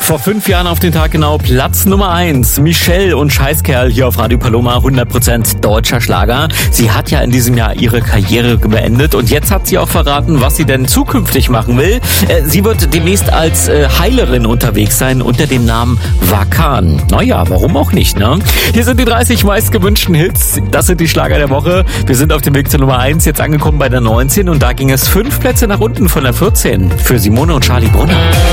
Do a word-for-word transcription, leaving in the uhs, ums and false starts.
Vor fünf Jahren auf den Tag genau Platz Nummer eins. Michelle und Scheißkerl hier auf Radio Paloma, hundert Prozent deutscher Schlager. Sie hat ja in diesem Jahr ihre Karriere beendet und jetzt hat sie auch verraten, was sie denn zukünftig machen will. Sie wird demnächst als Heilerin unterwegs sein unter dem Namen Vakan. Naja, warum auch nicht, ne? Hier sind die dreißig meistgewünschten Hits. Das sind die Schlager der Woche. Wir sind auf dem Weg zur Nummer eins, jetzt angekommen bei der neunzehn und da ging es fünf Plätze nach unten von der vierzehn für Simone und Charlie Brunner.